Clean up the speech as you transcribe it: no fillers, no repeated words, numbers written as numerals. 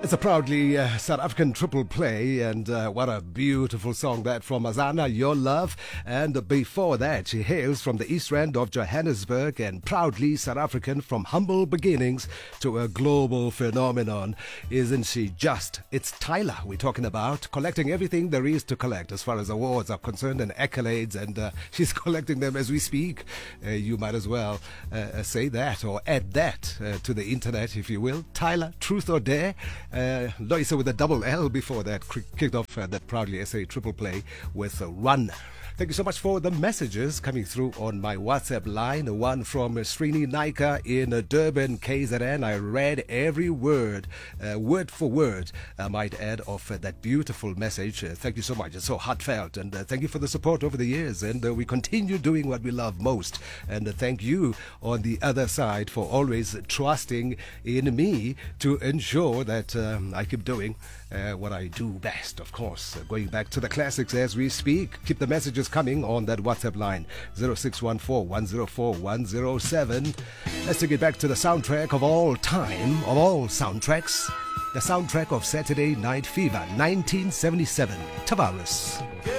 It's a proudly South African triple play, and what a beautiful song that from Azana, Your Love. And before that, she hails from the East Rand of Johannesburg and proudly South African from humble beginnings to a global phenomenon. Isn't she just? It's Tyla we're talking about, collecting everything there is to collect as far as awards are concerned and accolades, and she's collecting them as we speak. You might as well say that or add that to the internet, if you will. Tyla, Truth or Dare? Loisa with a double L before that kicked off that proudly SA triple play with Run. Thank you so much for the messages coming through on my WhatsApp line. One from Srini Naika in Durban, KZN. I read every word, word for word, I might add, of that beautiful message. Thank you so much. It's so heartfelt. And thank you for the support over the years. And we continue doing what we love most. And thank you on the other side for always trusting in me to ensure that I keep doing what I do best, of course. Going back to the classics as we speak. Keep the messages coming on that WhatsApp line 0614-104-107. Let's take it back to the soundtrack of all time, of all soundtracks, the soundtrack of Saturday Night Fever 1977, Tavares.